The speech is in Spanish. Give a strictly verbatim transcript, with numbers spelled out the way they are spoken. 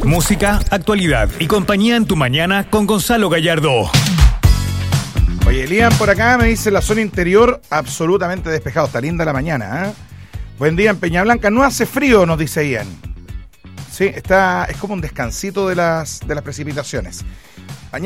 Música, actualidad y compañía en tu mañana con Gonzalo Gallardo. Oye, Elian por acá me dice la zona interior absolutamente despejado. Está linda la mañana, ¿eh? Buen día en Peñablanca. No hace frío, nos dice Ian. Sí, está, es como un descansito de las, de las precipitaciones.